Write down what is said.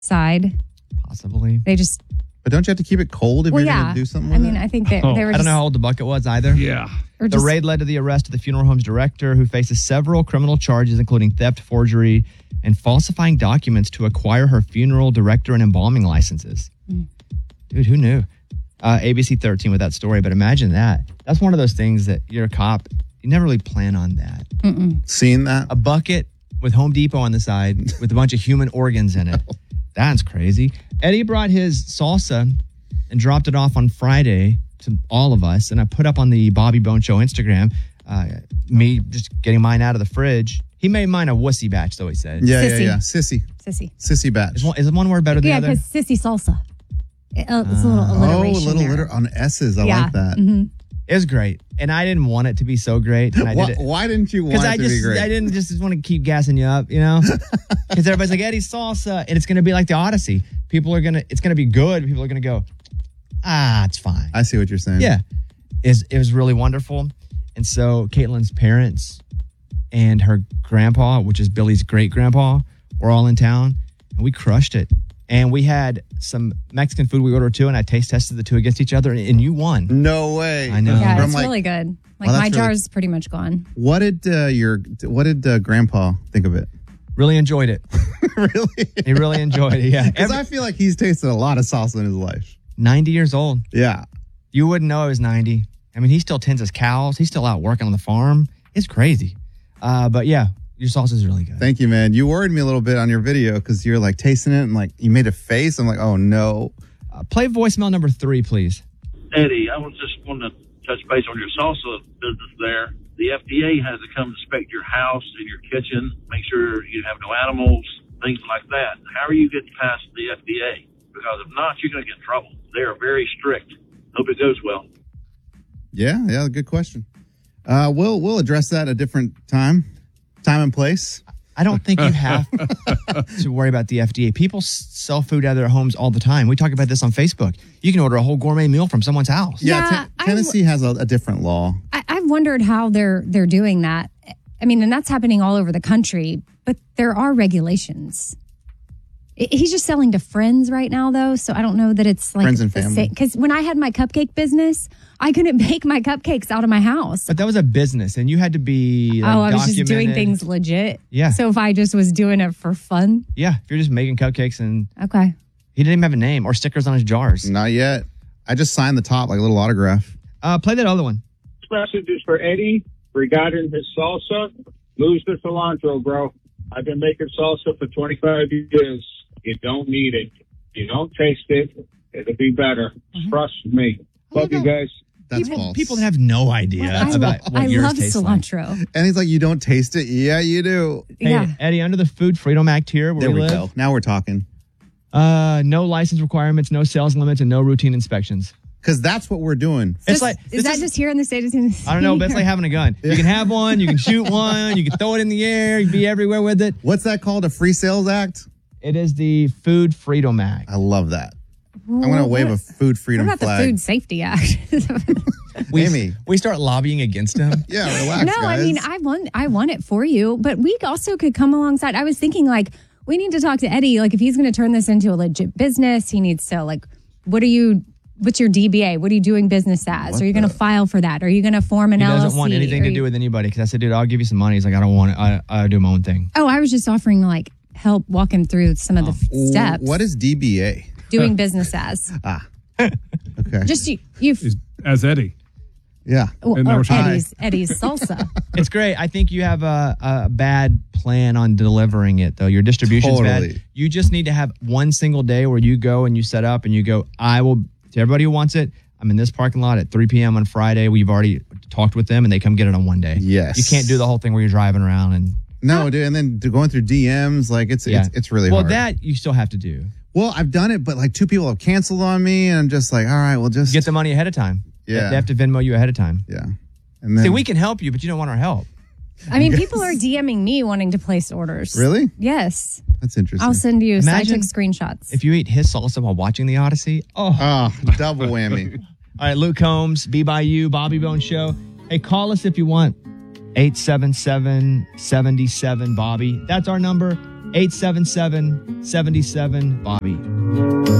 side. Possibly. They just... But don't you have to keep it cold if you're going to do something with it? I think they were I don't know how old the bucket was either. Yeah. The raid led to the arrest of the funeral home's director, who faces several criminal charges, including theft, forgery, and falsifying documents to acquire her funeral director and embalming licenses. Dude, who knew? ABC 13 with that story, but imagine that. That's one of those things that you're a cop, you never really plan on that. Seen that? A bucket with Home Depot on the side with a bunch of human organs in it. That's crazy. Eddie brought his salsa and dropped it off on Friday to all of us. And I put up on the Bobby Bone Show Instagram, me just getting mine out of the fridge. He made mine a wussy batch, though, he said. Yeah. Sissy. Sissy batch. Is one word better than the other? Yeah, because sissy salsa. It's a little alliteration. A little litter on S's. I like that. Mm-hmm. It was great. And I didn't want it to be so great. And I did it. Why didn't you want it to be great? I didn't just want to keep gassing you up, you know? Because everybody's like, Eddie salsa. And it's going to be like the Odyssey. It's going to be good. People are going to go, it's fine. I see what you're saying. Yeah. It was really wonderful. And so Caitlin's parents and her grandpa, which is Billy's great grandpa, were all in town. And we crushed it. And we had some Mexican food we ordered too, and I taste tested the two against each other, and you won. No way. I know. Yeah, it's really good. My jar's pretty much gone. What did Grandpa think of it? Really enjoyed it. Really? He really enjoyed it, yeah. Because I feel like he's tasted a lot of salsa in his life. 90 years old. Yeah. You wouldn't know I was 90. I mean, he still tends his cows. He's still out working on the farm. It's crazy. But yeah, your salsa is really good. Thank you, man. You worried me a little bit on your video because you're like tasting it and like you made a face. I'm like, oh no. Play voicemail number 3, please. Eddie, I was just wanting to touch base on your salsa business there. The FDA has to come inspect your house and your kitchen, make sure you have no animals, things like that. How are you getting past the FDA? Because if not, you're going to get in trouble. They are very strict. Hope it goes well. Yeah, good question. We'll address that a different time and place. I don't think you have to worry about the FDA. People sell food out of their homes all the time. We talk about this on Facebook. You can order a whole gourmet meal from someone's house. Yeah, Tennessee has a different law. I've wondered how they're doing that. I mean, and that's happening all over the country, but there are regulations. He's just selling to friends right now, though, so I don't know that it's like friends and family. Because when I had my cupcake business, I couldn't bake my cupcakes out of my house. But that was a business, and you had to be I was just doing things legit. Yeah. So if I just was doing it for fun. Yeah, if you're just making cupcakes and... Okay. He didn't even have a name or stickers on his jars. Not yet. I just signed the top, like a little autograph. Play that other one. This message is for Eddie regarding his salsa. Lose the cilantro, bro. I've been making salsa for 25 years. You don't need it. You don't taste it. It'll be better. Trust me. Love you guys. That's false. People have no idea about what yours tastes like. I love cilantro. And he's like, you don't taste it? Yeah, you do. Hey, Eddie, under the Food Freedom Act here where there we live, go. Now we're talking. No license requirements, no sales limits, and no routine inspections. Because that's what we're doing. Is that just here in the state of Tennessee? I don't know, but it's like having a gun. You can have one, you can shoot one, you can throw it in the air, you can be everywhere with it. What's that called? A Free Sales Act? It is the Food Freedom Act. I love that. I'm going to wave a Food Freedom flag. What about the Food Safety Act? We start lobbying against him. Yeah, relax, No, guys. I mean, I want it for you, but we also could come alongside. I was thinking, like, we need to talk to Eddie. Like, if he's going to turn this into a legit business, he needs to, like, what's your DBA? What are you doing business as? Are you going to file for that? Are you going to form an LLC? He doesn't want anything to do with anybody because I said, dude, I'll give you some money. He's like, I don't want it. I do my own thing. Oh, I was just offering, like, help walk him through some of the steps. What is DBA? Doing business as. Okay. Just you as Eddie. Yeah. Eddie's salsa. It's great. I think you have a bad plan on delivering it, though. Your distribution's bad. You just need to have one single day where you go and you set up and you go, I will, to everybody who wants it, I'm in this parking lot at 3 p.m. on Friday. We've already talked with them and they come get it on one day. Yes. You can't do the whole thing where you're driving around and... No, dude, and then going through DMs, like it's really hard. Well, that you still have to do. Well, I've done it, but like 2 people have canceled on me, and I'm just like, all right, well, just get the money ahead of time. Yeah, they have to Venmo you ahead of time. Yeah, and then see, we can help you, but you don't want our help. I mean, people are DMing me wanting to place orders. Really? Yes. That's interesting. I'll send you SciTech screenshots. If you eat his salsa while watching the Odyssey, double whammy. All right, Luke Combs, Be By You, Bobby Bone Show. Hey, call us if you want. 877-77-BOBBY. That's our number. 877-77-BOBBY.